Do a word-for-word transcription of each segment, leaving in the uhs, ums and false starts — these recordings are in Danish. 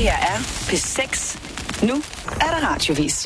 her er P seks. Nu er der radiovis.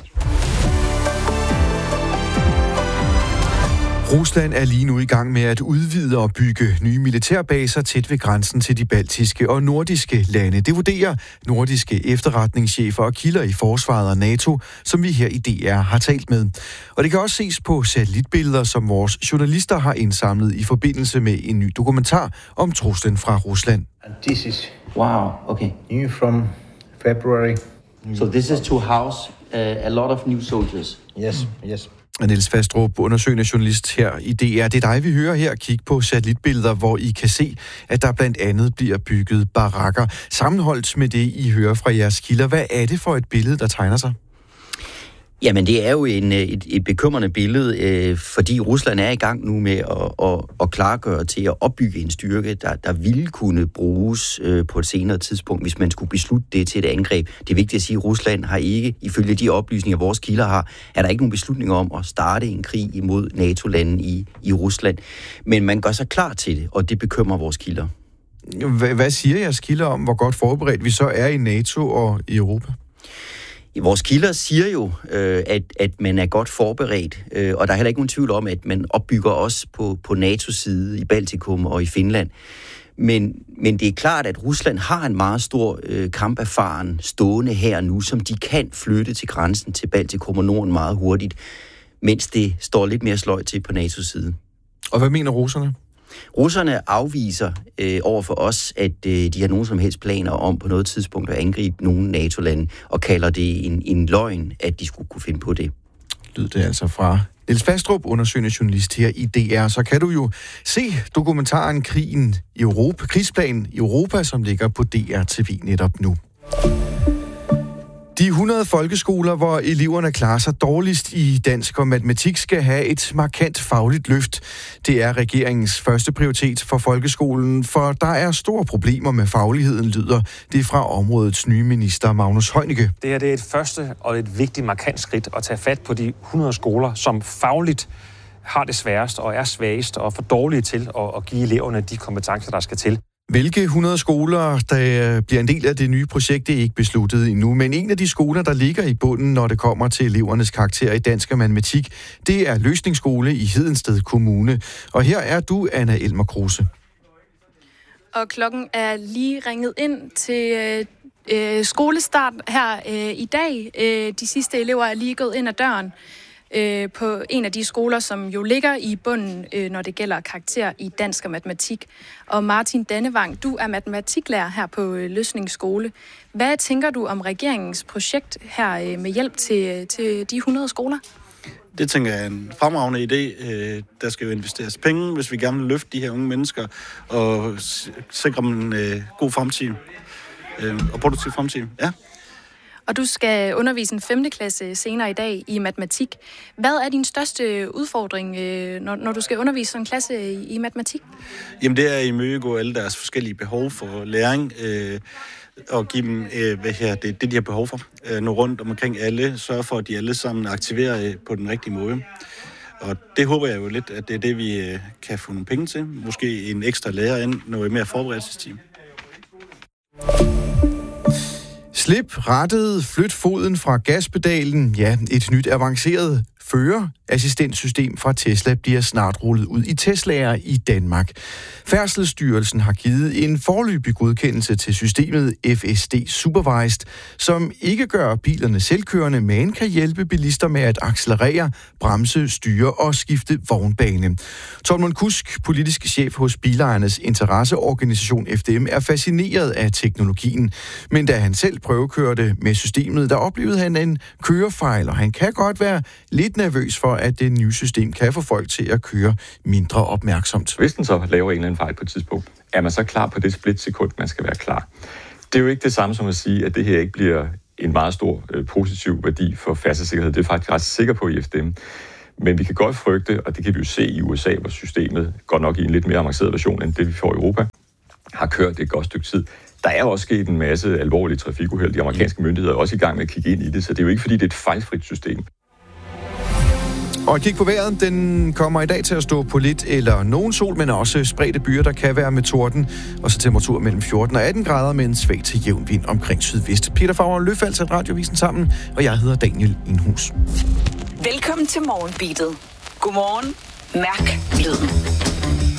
Rusland er lige nu i gang med at udvide og bygge nye militærbaser tæt ved grænsen til de baltiske og nordiske lande. Det vurderer nordiske efterretningschefer og kilder i forsvaret og NATO, som vi her i D R har talt med. Og det kan også ses på satellitbilleder, som vores journalister har indsamlet i forbindelse med en ny dokumentar om truslen fra Rusland. And this is wow, okay. new from February. So this is to house uh, a lot of new soldiers. Yes, yes. Niels Fastrup, undersøgende journalist her i D R. Det er dig, vi hører her. Kig på satellitbilleder, hvor I kan se, at der blandt andet bliver bygget barakker. Sammenholdt med det, I hører fra jeres kilder, hvad er det for et billede, der tegner sig? Jamen, det er jo en, et, et bekymrende billede, øh, fordi Rusland er i gang nu med at, at, at klargøre til at opbygge en styrke, der, der ville kunne bruges øh, på et senere tidspunkt, hvis man skulle beslutte det til et angreb. Det er vigtigt at sige, at Rusland har ikke, ifølge de oplysninger, vores kilder har, er der ikke nogen beslutninger om at starte en krig imod NATO-lande i, i Rusland. Men man gør sig klar til det, og det bekymrer vores kilder. H- hvad siger jeres kilder om, hvor godt forberedt vi så er i NATO og i Europa? Vores kilder siger jo, øh, at, at man er godt forberedt, øh, og der er heller ikke nogen tvivl om, at man opbygger også på, på NATO's side i Baltikum og i Finland. Men, men det er klart, at Rusland har en meget stor øh, kamperfaren stående her nu, som de kan flytte til grænsen til Baltikum og Norden meget hurtigt, mens det står lidt mere sløjt til på NATO's side. Og hvad mener russerne? Russerne afviser øh, over for os, at øh, de har nogen som helst planer om på noget tidspunkt at angribe nogle NATO-lande, og kalder det en, en løgn, at de skulle kunne finde på det. Lyd det altså fra Niels Fastrup, undersøgende journalist her i D R. Så kan du jo se dokumentaren Krigen i Europa, Krigsplan i Europa, som ligger på D R T V netop nu. De hundrede folkeskoler, hvor eleverne klarer sig dårligst i dansk og matematik, skal have et markant fagligt løft. Det er regeringens første prioritet for folkeskolen, for der er store problemer med fagligheden, lyder det fra områdets nye minister Magnus Heunicke. Det her det er et første og et vigtigt markant skridt at tage fat på de hundrede skoler, som fagligt har det sværest og er svagest og for dårlige til at, at give eleverne de kompetencer, der skal til. Hvilke hundrede skoler, der bliver en del af det nye projekt, det er ikke besluttet endnu. Men en af de skoler, der ligger i bunden, når det kommer til elevernes karakter i dansk og matematik, det er Løsningsskole i Hedensted Kommune. Og her er du, Anna Elmer Kruse. Og klokken er lige ringet ind til øh, skolestart her øh, i dag. Øh, de sidste elever er lige gået ind ad døren øh, på en af de skoler, som jo ligger i bunden, øh, når det gælder karakter i dansk og matematik. Og Martin Dannevang, du er matematiklærer her på øh, Løsningsskole. Hvad tænker du om regeringens projekt her øh, med hjælp til, til de hundrede skoler? Det tænker jeg er en fremragende idé. Der skal jo investeres penge, hvis vi gerne vil løfte de her unge mennesker og sikre dem en god fremtid og produktiv fremtid. Ja. Og du skal undervise en femte klasse senere i dag i matematik. Hvad er din største udfordring, når, når du skal undervise en klasse i, i matematik? Jamen det er at imødegå alle deres forskellige behov for læring, øh, og give dem øh, hvad her, det, det, de har behov for. Øh, nå rundt omkring alle, sørge for, at de alle sammen aktiverer øh, på den rigtige måde. Og det håber jeg jo lidt, at det er det, vi øh, kan få nogle penge til. Måske en ekstra lærer ind, noget mere forberedelsesteam. Slip rattet, flyt foden fra gaspedalen. Ja, et nyt avanceret førerassistentsystem fra Tesla bliver snart rullet ud i Teslaer i Danmark. Færdselsstyrelsen har givet en foreløbig godkendelse til systemet F S D Supervised, som ikke gør bilerne selvkørende, men kan hjælpe bilister med at accelerere, bremse, styre og skifte vognbane. Tormund Kusk, politisk chef hos bilejernes interesseorganisation F D M, er fascineret af teknologien. Men da han selv prøvekørte med systemet, der oplevede han en kørefejl, og han kan godt være lidt nervøs for, at det nye system kan få folk til at køre mindre opmærksomt. Hvis den så laver en eller anden fejl på et tidspunkt, er man så klar på det splitsekund, man skal være klar. Det er jo ikke det samme som at sige, at det her ikke bliver en meget stor øh, positiv værdi for færdselssikkerhed. Det er faktisk ret sikker på i F D M. Men vi kan godt frygte, og det kan vi jo se i U S A, hvor systemet går nok i en lidt mere avanceret version end det, vi får i Europa, har kørt et godt stykke tid. Der er også sket en masse alvorlige trafikuheld. De amerikanske myndigheder er også i gang med at kigge ind i det, så det er jo ikke, fordi det er et fejlfrit system. Og kig på vejret, den kommer i dag til at stå på lidt eller nogen sol, men også spredte byer, der kan være med torden. Og så temperatur mellem fjorten og atten grader med en svag til jævn vind omkring sydvest. Peter Favre Løfald satte Radiovisen sammen, og jeg hedder Daniel Indhus. Velkommen til Morgenbeatet. Godmorgen. Mærk lyden.